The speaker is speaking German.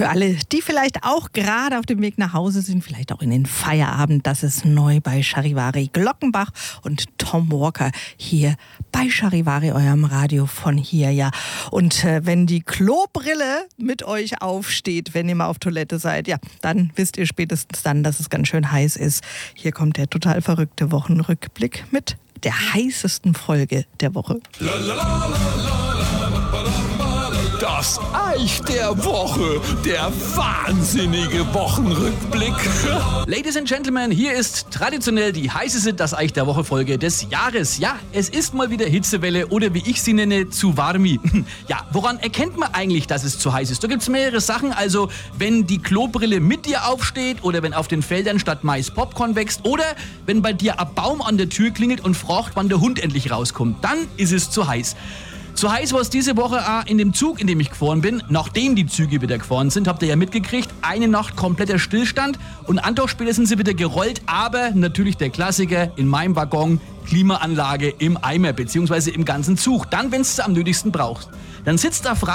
für alle, die vielleicht auch gerade auf dem Weg nach Hause sind, vielleicht auch in den Feierabend, das ist neu bei Charivari. Glockenbach und Tom Walker hier bei Charivari, eurem Radio von hier, ja. Und wenn die Klobrille mit euch aufsteht, wenn ihr mal auf Toilette seid, ja, dann wisst ihr spätestens dann, dass es ganz schön heiß ist. Hier kommt der total verrückte Wochenrückblick mit der heißesten Folge der Woche. Das Eich der Woche, der wahnsinnige Wochenrückblick. Ladies and Gentlemen, hier ist traditionell die heißeste Das Eich der Woche Folge des Jahres. Ja, es ist mal wieder Hitzewelle oder wie ich sie nenne, zu warmi. Ja, woran erkennt man eigentlich, dass es zu heiß ist? Da gibt es mehrere Sachen, also wenn die Klobrille mit dir aufsteht oder wenn auf den Feldern statt Mais Popcorn wächst oder wenn bei dir ein Baum an der Tür klingelt und fragt, wann der Hund endlich rauskommt, dann ist es zu heiß. So heiß war es diese Woche auch in dem Zug, in dem ich gefahren bin. Nachdem die Züge wieder gefahren sind, habt ihr ja mitgekriegt, eine Nacht kompletter Stillstand und an doch später sind sie wieder gerollt, aber natürlich der Klassiker in meinem Waggon, Klimaanlage im Eimer, beziehungsweise im ganzen Zug. Dann, wenn du es am nötigsten brauchst. Dann sitzt da